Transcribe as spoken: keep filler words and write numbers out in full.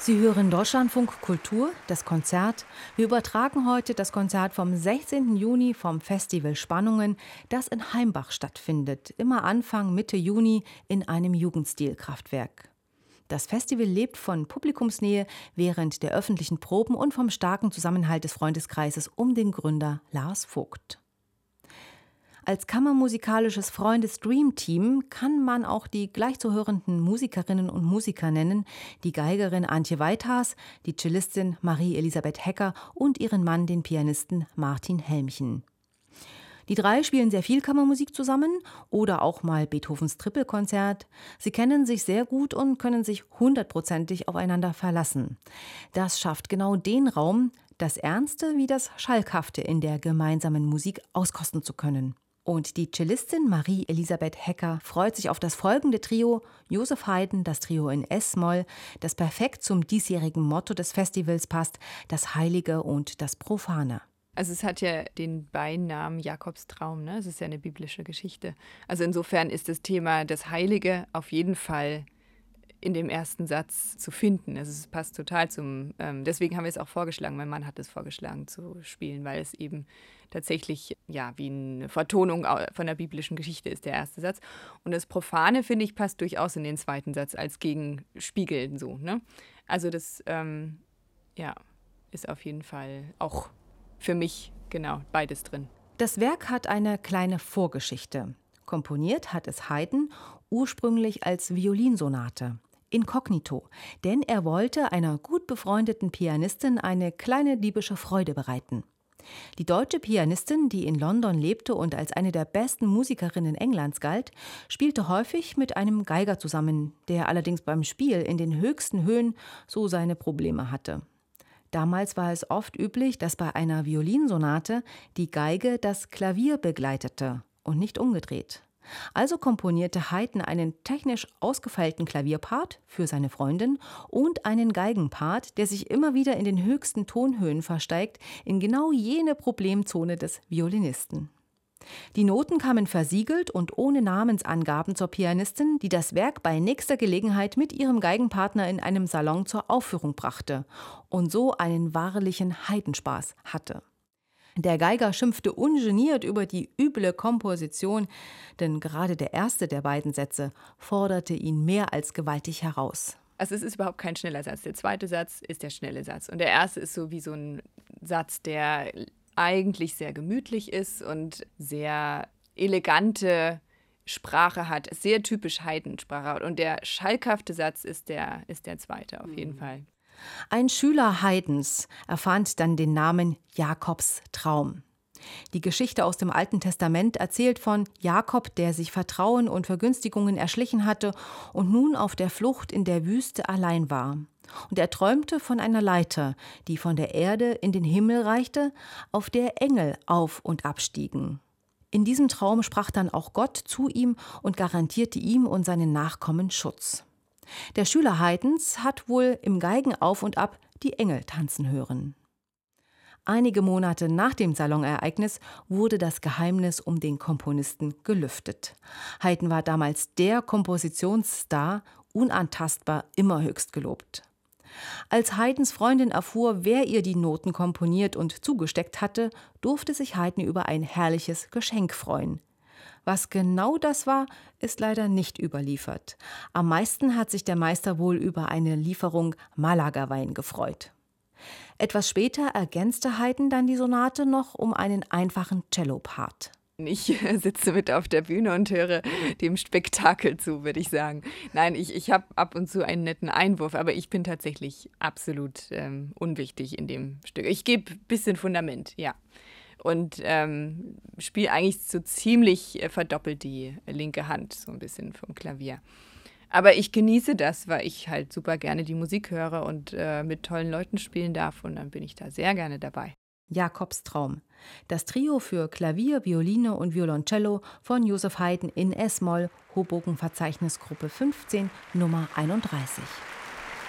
Sie hören Deutschlandfunk Kultur, das Konzert. Wir übertragen heute das Konzert vom sechzehnten Juni vom Festival Spannungen, das in Heimbach stattfindet, immer Anfang, Mitte Juni in einem Jugendstilkraftwerk. Das Festival lebt von Publikumsnähe während der öffentlichen Proben und vom starken Zusammenhalt des Freundeskreises um den Gründer Lars Vogt. Als kammermusikalisches Freundes-Dream-Team kann man auch die gleich zu hörenden Musikerinnen und Musiker nennen, die Geigerin Antje Weithas, die Cellistin Marie-Elisabeth Hecker und ihren Mann, den Pianisten Martin Helmchen. Die drei spielen sehr viel Kammermusik zusammen oder auch mal Beethovens Trippelkonzert. Sie kennen sich sehr gut und können sich hundertprozentig aufeinander verlassen. Das schafft genau den Raum, das Ernste wie das Schalkhafte in der gemeinsamen Musik auskosten zu können. Und die Cellistin Marie-Elisabeth Hecker freut sich auf das folgende Trio, Joseph Haydn, das Trio in S-Moll, das perfekt zum diesjährigen Motto des Festivals passt, das Heilige und das Profane. Also es hat ja den Beinamen Jakobs Traum, ne? Es ist ja eine biblische Geschichte. Also insofern ist das Thema das Heilige auf jeden Fall in dem ersten Satz zu finden. Also es passt total zum, ähm, deswegen haben wir es auch vorgeschlagen, mein Mann hat es vorgeschlagen zu spielen, weil es eben tatsächlich ja wie eine Vertonung von der biblischen Geschichte ist, der erste Satz. Und das Profane, finde ich, passt durchaus in den zweiten Satz als Gegenspiegel so, ne? Also das, ähm, ja, ist auf jeden Fall auch für mich, genau, beides drin. Das Werk hat eine kleine Vorgeschichte. Komponiert hat es Haydn ursprünglich als Violinsonate. Inkognito, denn er wollte einer gut befreundeten Pianistin eine kleine diebische Freude bereiten. Die deutsche Pianistin, die in London lebte und als eine der besten Musikerinnen Englands galt, spielte häufig mit einem Geiger zusammen, der allerdings beim Spiel in den höchsten Höhen so seine Probleme hatte. Damals war es oft üblich, dass bei einer Violinsonate die Geige das Klavier begleitete und nicht umgedreht. Also komponierte Haydn einen technisch ausgefeilten Klavierpart für seine Freundin und einen Geigenpart, der sich immer wieder in den höchsten Tonhöhen versteigt, in genau jene Problemzone des Violinisten. Die Noten kamen versiegelt und ohne Namensangaben zur Pianistin, die das Werk bei nächster Gelegenheit mit ihrem Geigenpartner in einem Salon zur Aufführung brachte und so einen wahrlichen Heidenspaß hatte. Der Geiger schimpfte ungeniert über die üble Komposition, denn gerade der erste der beiden Sätze forderte ihn mehr als gewaltig heraus. Also es ist überhaupt kein schneller Satz. Der zweite Satz ist der schnelle Satz. Und der erste ist so wie so ein Satz, der eigentlich sehr gemütlich ist und sehr elegante Sprache hat. Sehr typisch Haydn-Sprache. Und der schalkhafte Satz ist der, ist der zweite auf jeden mhm. Fall. Ein Schüler Haydns erfand dann den Namen Jakobs Traum. Die Geschichte aus dem Alten Testament erzählt von Jakob, der sich Vertrauen und Vergünstigungen erschlichen hatte und nun auf der Flucht in der Wüste allein war. Und er träumte von einer Leiter, die von der Erde in den Himmel reichte, auf der Engel auf- und abstiegen. In diesem Traum sprach dann auch Gott zu ihm und garantierte ihm und seinen Nachkommen Schutz. Der Schüler Haydns hat wohl im Geigenauf und Ab die Engel tanzen hören. Einige Monate nach dem Salonereignis wurde das Geheimnis um den Komponisten gelüftet. Haydn war damals der Kompositionsstar, unantastbar, immer höchst gelobt. Als Haydns Freundin erfuhr, wer ihr die Noten komponiert und zugesteckt hatte, durfte sich Haydn über ein herrliches Geschenk freuen. Was genau das war, ist leider nicht überliefert. Am meisten hat sich der Meister wohl über eine Lieferung Malaga-Wein gefreut. Etwas später ergänzte Haydn dann die Sonate noch um einen einfachen Cello-Part. Ich sitze mit auf der Bühne und höre dem Spektakel zu, würde ich sagen. Nein, ich, ich habe ab und zu einen netten Einwurf, aber ich bin tatsächlich absolut ähm, unwichtig in dem Stück. Ich gebe ein bisschen Fundament, ja. Und ähm, spiele eigentlich so ziemlich äh, verdoppelt die linke Hand, so ein bisschen vom Klavier. Aber ich genieße das, weil ich halt super gerne die Musik höre und äh, mit tollen Leuten spielen darf. Und dann bin ich da sehr gerne dabei. Jakobs Traum. Das Trio für Klavier, Violine und Violoncello von Joseph Haydn in S-Moll, Hoboken-Verzeichnisgruppe fünfzehn, Nummer einunddreißig.